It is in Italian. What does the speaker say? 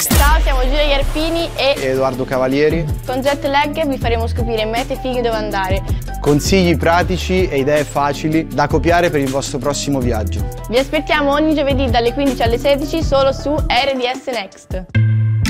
Ciao, siamo Giulia Ierpini e Edoardo Cavalieri. con Jetlag vi faremo scoprire mete fighe dove andare. Consigli pratici e idee facili da copiare per il vostro prossimo viaggio. Vi aspettiamo ogni giovedì dalle 15 alle 16 solo su RDS Next.